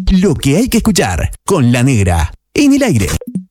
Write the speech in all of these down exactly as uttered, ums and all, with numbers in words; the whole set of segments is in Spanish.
Lo que hay que escuchar con La Negra en el aire.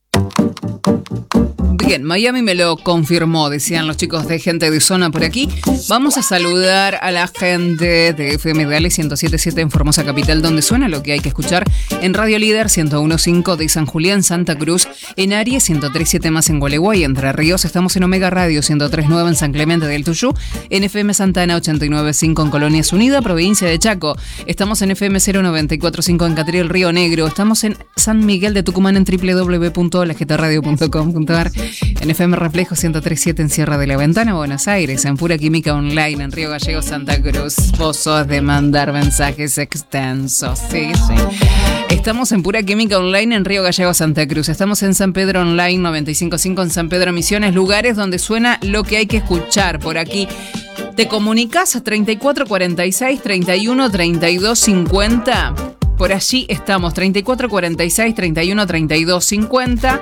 Bien, Miami me lo confirmó, decían los chicos de Gente de Zona por aquí. Vamos a saludar a la gente de F M Dale ciento siete punto siete en Formosa Capital, donde suena lo que hay que escuchar, en Radio Líder ciento uno punto cinco de San Julián, Santa Cruz, en Aries ciento tres punto siete más en Gualeguay, Entre Ríos. Estamos en Omega Radio ciento tres punto nueve en San Clemente del Tuyú, en F M Santana ochenta y nueve punto cinco en Colonias Unidas, provincia de Chaco. Estamos en F M cero noventa y cuatro punto cinco en Catriel, Río Negro. Estamos en San Miguel de Tucumán en doble u doble u doble u punto la geta radio punto com punto a r, en F M Reflejo ciento tres punto siete en Sierra de la Ventana, Buenos Aires, en Pura Química Online, en Río Gallegos, Santa Cruz. Vos sos de mandar mensajes extensos, sí, sí. Estamos en Pura Química Online, en Río Gallegos, Santa Cruz. Estamos en San Pedro Online noventa y cinco punto cinco en San Pedro Misiones, lugares donde suena lo que hay que escuchar. Por aquí te comunicas a treinta y cuatro cuarenta y seis, treinta y uno, treinta y dos, cincuenta. Por allí estamos, treinta y cuatro cuarenta y seis, treinta y uno, treinta y dos, cincuenta.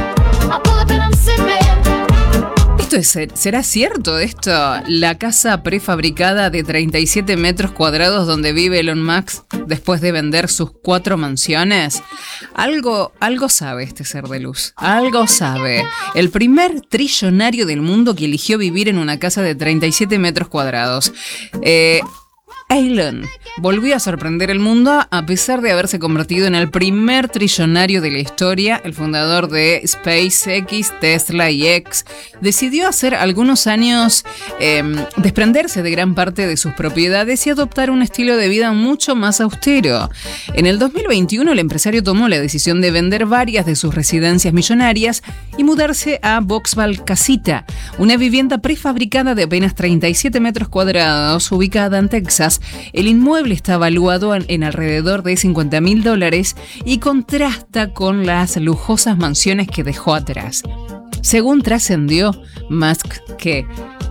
¿Esto es, será cierto esto? La casa prefabricada de treinta y siete metros cuadrados donde vive Elon Musk después de vender sus cuatro mansiones. Algo, algo sabe este ser de luz. Algo sabe. El primer trillonario del mundo que eligió vivir en una casa de treinta y siete metros cuadrados. Eh... Elon volvió a sorprender el mundo a pesar de haberse convertido en el primer trillonario de la historia. El fundador de SpaceX, Tesla y X decidió hace algunos años eh, desprenderse de gran parte de sus propiedades y adoptar un estilo de vida mucho más austero. En el dos mil veintiuno el empresario tomó la decisión de vender varias de sus residencias millonarias y mudarse a Vauxhall Casita, una vivienda prefabricada de apenas treinta y siete metros cuadrados ubicada en Texas. El inmueble está valuado en, en alrededor de cincuenta mil dólares y contrasta con las lujosas mansiones que dejó atrás. Según trascendió, Musk, que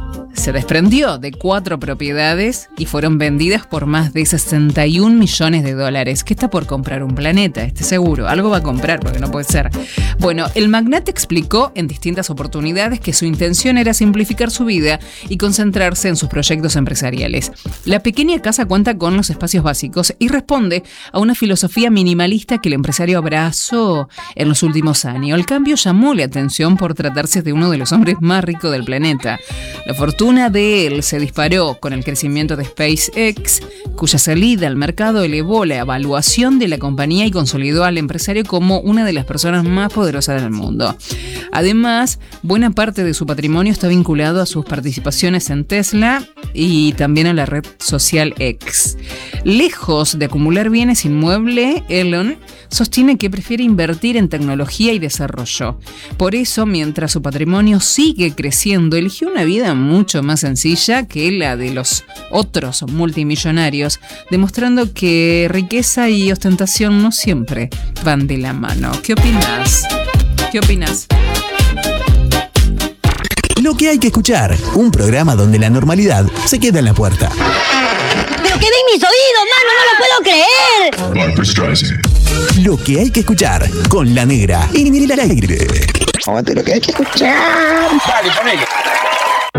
se desprendió de cuatro propiedades y fueron vendidas por más de sesenta y un millones de dólares. Que está por comprar un planeta, este seguro. Algo va a comprar, porque no puede ser. Bueno, el magnate explicó en distintas oportunidades que su intención era simplificar su vida y concentrarse en sus proyectos empresariales. La pequeña casa cuenta con los espacios básicos y responde a una filosofía minimalista que el empresario abrazó en los últimos años. El cambio llamó la atención por tratarse de uno de los hombres más ricos del planeta. La fortuna de él se disparó con el crecimiento de SpaceX, cuya salida al mercado elevó la evaluación de la compañía y consolidó al empresario como una de las personas más poderosas del mundo. Además, buena parte de su patrimonio está vinculado a sus participaciones en Tesla y también a la red social X. Lejos de acumular bienes inmuebles, Elon sostiene que prefiere invertir en tecnología y desarrollo. Por eso, mientras su patrimonio sigue creciendo, eligió una vida mucho más sencilla que la de los otros multimillonarios, demostrando que riqueza y ostentación no siempre van de la mano. ¿Qué opinas? ¿Qué opinas? Lo que hay que escuchar, un programa donde la normalidad se queda en la puerta. ¡Pero que ven mis oídos, mano! ¡No lo puedo creer! Barbra Streisand. Lo que hay que escuchar con La Negra en el aire. Aguante lo que hay que escuchar. Dale, ponele.